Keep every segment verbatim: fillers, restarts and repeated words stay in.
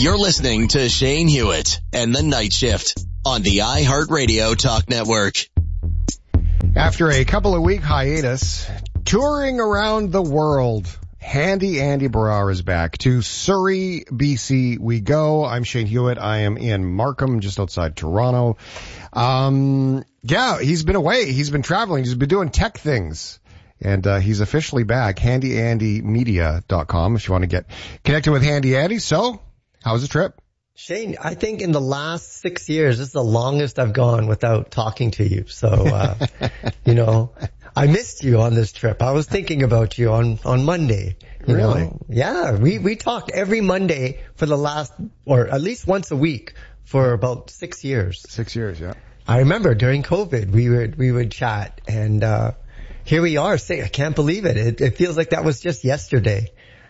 You're listening to Shane Hewitt and the Night Shift on the iHeartRadio Talk Network. After a couple of week hiatus, touring around the world, Handy Andy Barrar is back. To Surrey, B C we go. I'm Shane Hewitt. I am in Markham, just outside Toronto. Um, yeah, he's been away. He's been traveling. He's been doing tech things. And uh, he's officially back. handy andy media dot com if you want to get connected with Handy Andy. So, how was the trip? Shane, I think in the last six years, this is the longest I've gone without talking to you. So, uh, you know, I missed you on this trip. I was thinking about you on, on Monday. You Really? know? Yeah, we, we talked every Monday for the last, or at least once a week for about six years. Six years, yeah. I remember during COVID, we would, we would chat and, uh, here we are. Say, I can't believe it. It, it feels like that was just yesterday.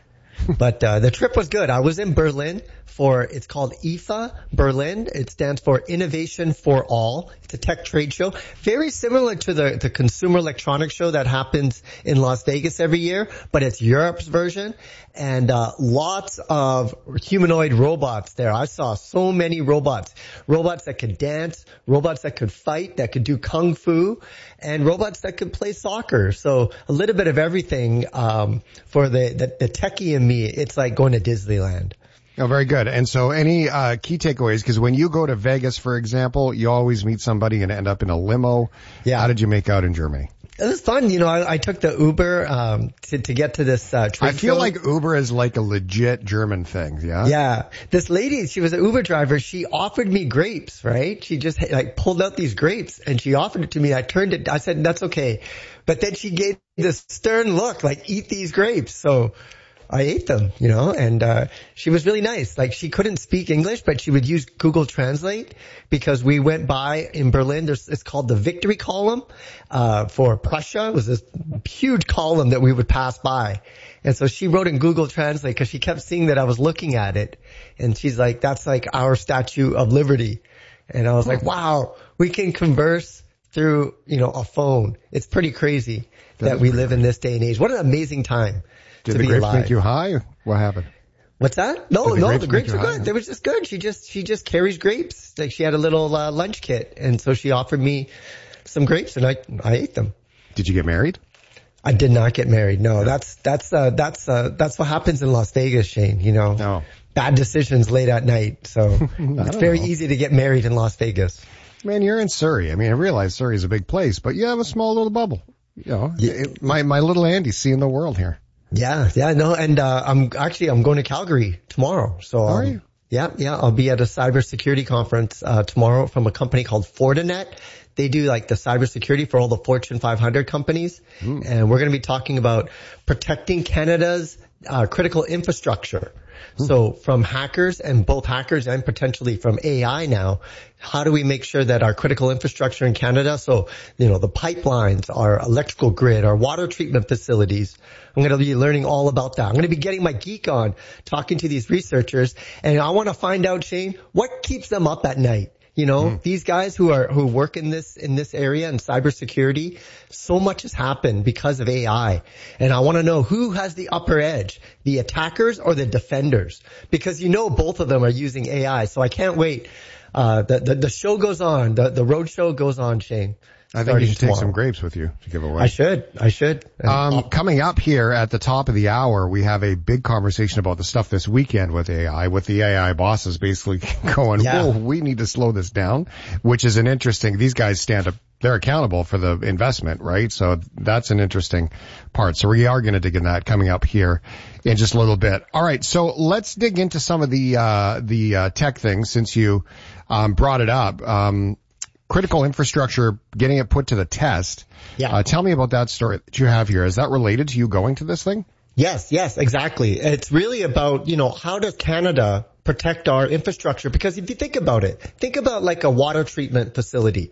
But uh, the trip was good. I was in Berlin for, it's called I F A Berlin. It stands for Innovation for All. It's a tech trade show. Very similar to the, the Consumer Electronics Show that happens in Las Vegas every year, but it's Europe's version. And uh lots of humanoid robots there. I saw so many robots. Robots that could dance, robots that could fight, that could do kung fu, and robots that could play soccer. So a little bit of everything um for the, the, the techie in me. It's like going to Disneyland. Oh, very good. And so any uh key takeaways? Because when you go to Vegas, for example, you always meet somebody and end up in a limo. Yeah. How did you make out in Germany? It was fun. You know, I, I took the Uber um to, to get to this uh trade I feel show. like Uber is like a legit German thing, yeah? Yeah. This lady, she was an Uber driver. She offered me grapes, right? She just like pulled out these grapes and she offered it to me. I turned it. I said, that's okay. But then she gave this stern look, like, eat these grapes. So I ate them, you know, and uh she was really nice. Like, she couldn't speak English, but she would use Google Translate because we went by in Berlin. There's, it's called the Victory Column uh for Prussia. It was this huge column that we would pass by. And so she wrote in Google Translate because she kept seeing that I was looking at it. And she's like, that's like our Statue of Liberty. And I was like, wow, we can converse through, you know, a phone. It's pretty crazy that, that we live crazy. in this day and age. What an amazing time. Did to the be grapes alive. make you high? What happened? What's that? No, Did the no, grapes the grapes make were you good. high? They were just good. She just, she just carries grapes. Like, she had a little uh, lunch kit, and so she offered me some grapes, and I, I ate them. Did you get married? I did not get married. No, that's, that's, uh, that's, uh, that's what happens in Las Vegas, Shane, you know. No. Bad decisions late at night. So it's very know. easy to get married in Las Vegas. Man, you're in Surrey. I mean, I realize Surrey is a big place, but you have a small little bubble. You know, Yeah. it, my, my little Andy's seeing the world here. Yeah, yeah, no, and, uh, I'm actually, I'm going to Calgary tomorrow. So, um, Are you? Yeah, yeah, I'll be at a cybersecurity conference, uh, tomorrow from a company called Fortinet. They do like the cybersecurity for all the Fortune five hundred companies. Mm. And we're going to be talking about protecting Canada's, uh, critical infrastructure. So from hackers, and both hackers and potentially from A I now, how do we make sure that our critical infrastructure in Canada, so, you know, the pipelines, our electrical grid, our water treatment facilities, I'm going to be learning all about that. I'm going to be getting my geek on, talking to these researchers, and I want to find out, Shane, what keeps them up at night? You know, mm. these guys who are, who work in this, in this area in cybersecurity, so much has happened because of A I. And I want to know who has the upper edge, the attackers or the defenders? Because you know both of them are using A I. So I can't wait. Uh, the, the, the show goes on. The, the road show goes on, Shane. I think you should tomorrow. take some grapes with you to give away. I should. I should. Um, coming up here at the top of the hour, we have a big conversation about the stuff this weekend with A I, with the A I bosses basically going, Yeah. whoa, we need to slow this down, which is an interesting, these guys stand up, they're accountable for the investment, right? So that's an interesting part. So we are going to dig in that coming up here in just a little bit. All right. So let's dig into some of the, uh, the, uh, tech things since you, um, brought it up. Um, critical infrastructure, getting it put to the test. Yeah. Uh, tell me about that story that you have here. Is that related to you going to this thing? Yes, yes, exactly. It's really about, you know, how does Canada protect our infrastructure? Because if you think about it, think about like a water treatment facility.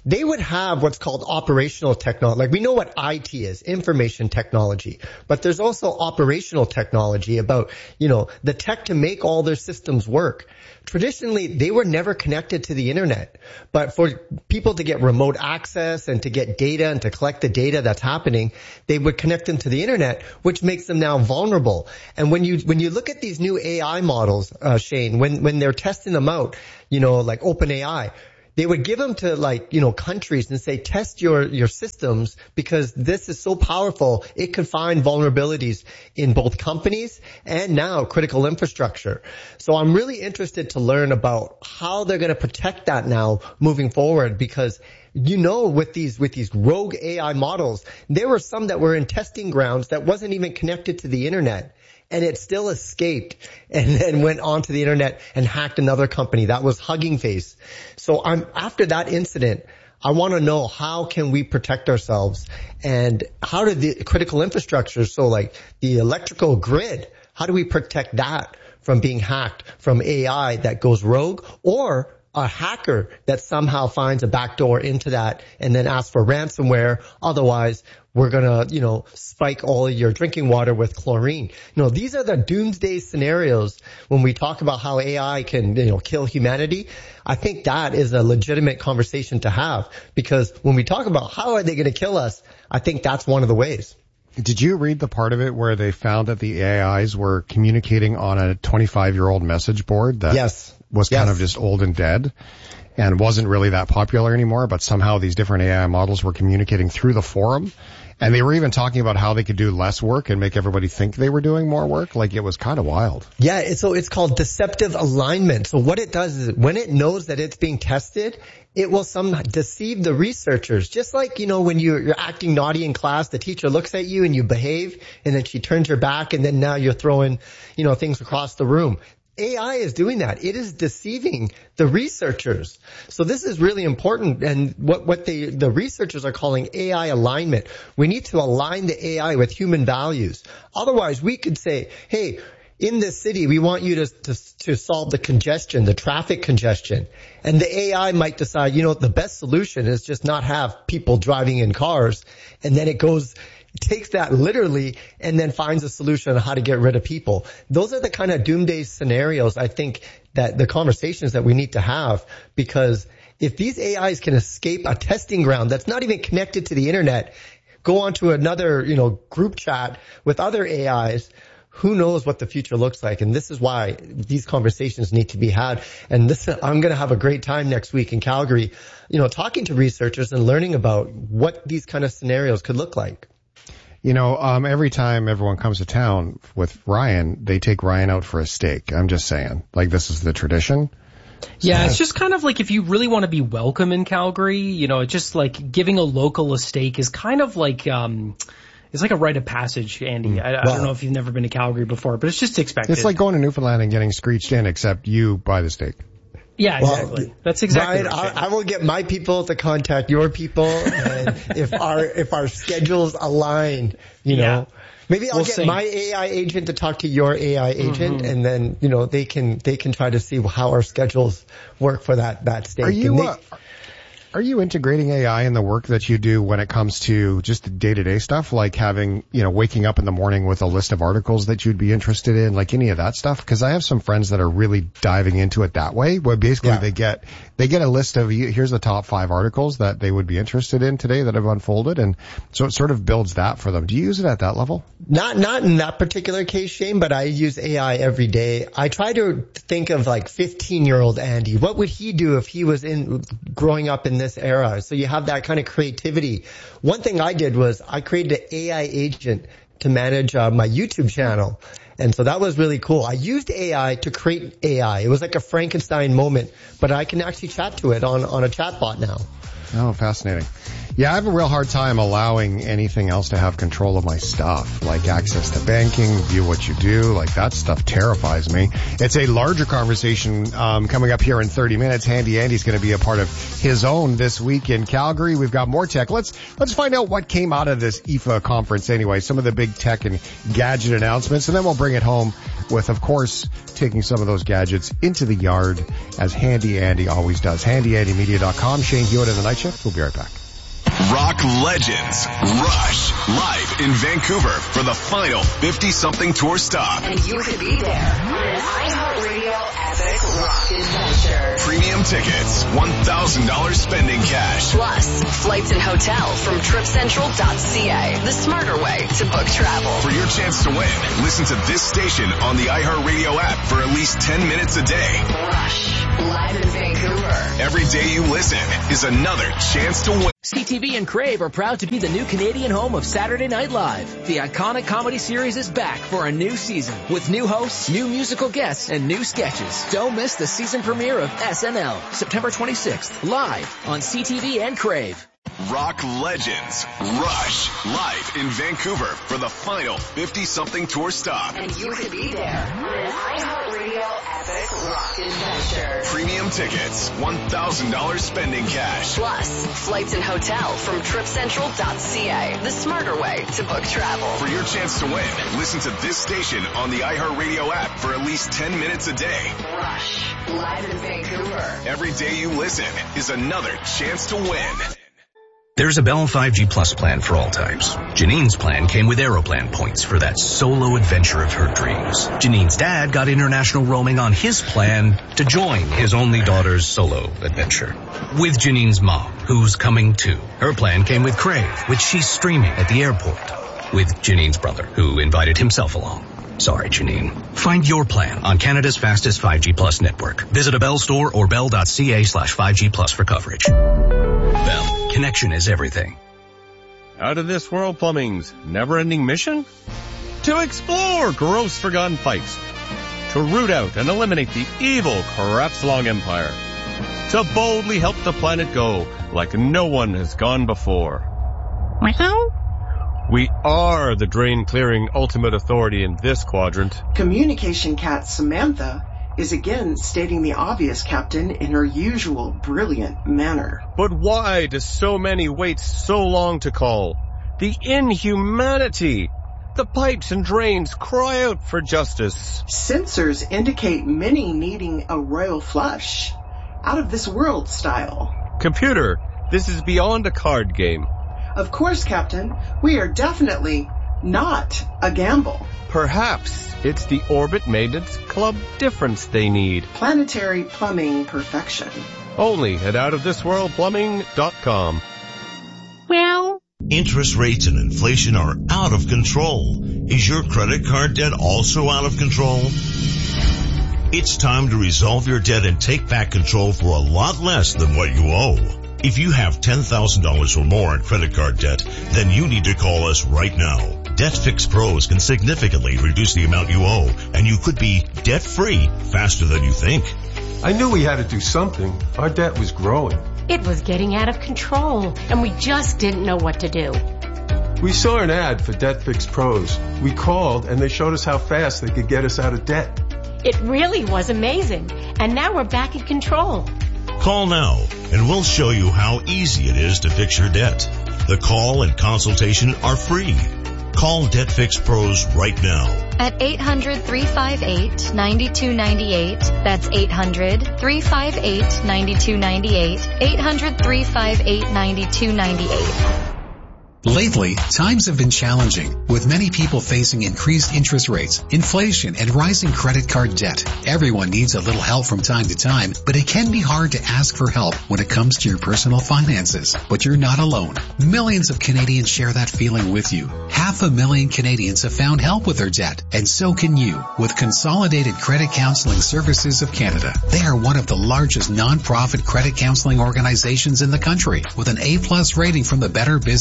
they would have what's called operational technology. Like we know what I T is, information technology, but there's also operational technology about, you know, the tech to make all their systems work. Traditionally, they were never connected to the internet, but for people to get remote access and to get data and to collect the data that's happening, they would connect them to the internet, which makes them now vulnerable. And when you, when you look at these new A I models, uh, Shane, when, when they're testing them out, you know, like OpenAI, they would give them to like, you know, countries and say, test your, your systems because this is so powerful. It could find vulnerabilities in both companies and now critical infrastructure. So I'm really interested to learn about how they're going to protect that now moving forward because you know, with these, with these rogue A I models, there were some that were in testing grounds that wasn't even connected to the internet. And it still escaped and then went onto the internet and hacked another company. That was Hugging Face. So I'm, after that incident, I want to know how can we protect ourselves and how do the critical infrastructure, so like the electrical grid, how do we protect that from being hacked from A I that goes rogue or a hacker that somehow finds a backdoor into that and then asks for ransomware. Otherwise, we're going to, you know, spike all of your drinking water with chlorine. You know, these are the doomsday scenarios when we talk about how A I can, you know, kill humanity. I think that is a legitimate conversation to have because when we talk about how are they going to kill us, I think that's one of the ways. Did you read the part of it where they found that the A Is were communicating on a twenty-five-year-old message board that yes. was kind yes. of just old and dead and wasn't really that popular anymore, but somehow these different A I models were communicating through the forum? And they were even talking about how they could do less work and make everybody think they were doing more work. Like it was kind of wild. Yeah, so it's called deceptive alignment. So what it does is when it knows that it's being tested, it will some deceive the researchers. Just like, you know, when you're, you're acting naughty in class, the teacher looks at you and you behave and then she turns her back and then now you're throwing, you know, things across the room. A I is doing that. It is deceiving the researchers. So this is really important. And what, what they, the researchers are calling A I alignment. We need to align the A I with human values. Otherwise, we could say, hey, in this city, we want you to, to, to solve the congestion, the traffic congestion. And the A I might decide, you know, the best solution is just not have people driving in cars. And then it goes, takes that literally and then finds a solution on how to get rid of people. Those are the kind of doomsday scenarios I think that the conversations that we need to have, because if these A Is can escape a testing ground that's not even connected to the internet, go onto another, you know, group chat with other A Is, who knows what the future looks like. And this is why these conversations need to be had. And this, I'm going to have a great time next week in Calgary, you know, talking to researchers and learning about what these kind of scenarios could look like. You know, um, every time everyone comes to town with Ryan, they take Ryan out for a steak. I'm just saying, like, this is the tradition. Yeah, it's just kind of like if you really want to be welcome in Calgary, you know, it's just like giving a local a steak is kind of like, um, it's like a rite of passage, Andy. I, I don't know if you've never been to Calgary before, but it's just expected. It's like going to Newfoundland and getting screeched in, except you buy the steak. Yeah, exactly. Well, that's exactly. Ryan, right. I, I will get my people to contact your people, and if our if our schedules align, you know, yeah. maybe I'll we'll get see. my A I agent to talk to your A I agent, mm-hmm. and then you know they can they can try to see how our schedules work for that that steak. Are you? They, uh, Are you integrating A I in the work that you do when it comes to just the day-to-day stuff, like having, you know, waking up in the morning with a list of articles that you'd be interested in, like any of that stuff? Because I have some friends that are really diving into it that way, where basically yeah. they get they get a list of, here's the top five articles that they would be interested in today that have unfolded, and so it sort of builds that for them. Do you use it at that level? Not not in that particular case, Shane, but I use A I every day. I try to think of like fifteen-year-old Andy. What would he do if he was in growing up in this era? So you have that kind of creativity. One thing I did was I created an A I agent to manage uh, my YouTube channel. And so that was really cool. I used A I to create A I. It was like a Frankenstein moment, but I can actually chat to it on, on a chatbot now. Oh, fascinating. Yeah, I have a real hard time allowing anything else to have control of my stuff, like access to banking, view what you do. Like, that stuff terrifies me. It's a larger conversation um, coming up here in thirty minutes. Handy Andy's going to be a part of his own this week in Calgary. We've got more tech. Let's let's find out what came out of this I F A conference anyway, some of the big tech and gadget announcements, and then we'll bring it home with, of course, taking some of those gadgets into the yard, as Handy Andy always does. handy andy media dot com. Shane Hewitt in the Night Shift. We'll be right back. Rock Legends Rush live in Vancouver for the final fifty-something tour stop. And you could be there on an iHeartRadio Epic Rock Adventure. Premium tickets, one thousand dollars spending cash. Plus, flights and hotel from trip central dot c a, the smarter way to book travel. For your chance to win, listen to this station on the iHeartRadio app for at least ten minutes a day. Rush, live in Vancouver. Every day you listen is another chance to win. C T V and Crave are proud to be the new Canadian home of Saturday Night Live. The iconic comedy series is back for a new season with new hosts, new musical guests, and new sketches. Don't miss the season premiere of S N L, September twenty-sixth, live on C T V and Crave. Rock Legends Rush live in Vancouver for the final fifty-something tour stop. And you could be there on an iHeartRadio Epic Rock Adventure. Premium tickets, one thousand dollars spending cash. Plus, flights and hotel from trip central dot c a, the smarter way to book travel. For your chance to win, listen to this station on the iHeartRadio app for at least ten minutes a day. Rush, live in Vancouver. Every day you listen is another chance to win. There's a Bell five G Plus plan for all types. Janine's plan came with Aeroplan points for that solo adventure of her dreams. Janine's dad got international roaming on his plan to join his only daughter's solo adventure. With Janine's mom, who's coming too. Her plan came with Crave, which she's streaming at the airport. With Janine's brother, who invited himself along. Sorry, Janine. Find your plan on Canada's fastest five G Plus network. Visit a Bell store or bell.ca slash 5G Plus for coverage. Bell, connection is everything. Out of this world plumbing's never-ending mission? To explore gross forgotten pipes. To root out and eliminate the evil Crafts-Long Empire. To boldly help the planet go like no one has gone before. Meow. We are the drain-clearing ultimate authority in this quadrant. Communication cat Samantha is again stating the obvious, Captain, in her usual brilliant manner. But why do so many wait so long to call? The inhumanity! The pipes and drains cry out for justice. Sensors indicate many needing a royal flush. Out of this world style. Computer, this is beyond a card game. Of course, Captain. We are definitely not a gamble. Perhaps it's the Orbit Maintenance Club difference they need. Planetary plumbing perfection. Only at out of this world plumbing dot com. Well, interest rates and inflation are out of control. Is your credit card debt also out of control? It's time to resolve your debt and take back control for a lot less than what you owe. If you have ten thousand dollars or more in credit card debt, then you need to call us right now. DebtFix Pros can significantly reduce the amount you owe, and you could be debt-free faster than you think. I knew we had to do something. Our debt was growing. It was getting out of control, and we just didn't know what to do. We saw an ad for DebtFix Pros. We called, and they showed us how fast they could get us out of debt. It really was amazing, and now we're back in control. Call now, and we'll show you how easy it is to fix your debt. The call and consultation are free. Call DebtFix Pros right now. At eight hundred, three five eight, nine two nine eight. That's eight hundred, three five eight, nine two nine eight. eight hundred, three five eight, nine two nine eight. Lately, times have been challenging, with many people facing increased interest rates, inflation, and rising credit card debt. Everyone needs a little help from time to time, but it can be hard to ask for help when it comes to your personal finances. But you're not alone. Millions of Canadians share that feeling with you. Half a million Canadians have found help with their debt, and so can you with Consolidated Credit Counseling Services of Canada. They are one of the largest non-profit credit counseling organizations in the country, with an A plus rating from the Better Business Bureau.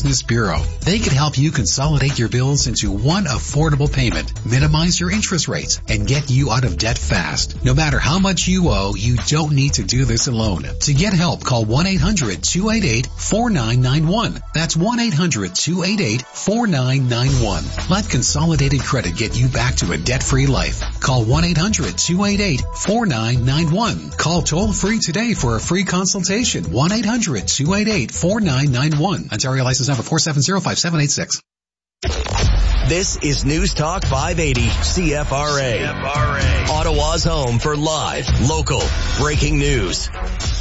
zero. They can help you consolidate your bills into one affordable payment, minimize your interest rates, and get you out of debt fast. No matter how much you owe, you don't need to do this alone. To get help, call one eight hundred two eight eight four nine nine one. That's one eight hundred two eight eight four nine nine one. Let Consolidated Credit get you back to a debt-free life. Call one eight hundred two eight eight four nine nine one. Call toll-free today for a free consultation. one eight hundred two eight eight four nine nine one. Ontario license number four seven zero five seven eight six. This is News Talk five eighty C F R A. C F R A. Ottawa's home for live, local, breaking news.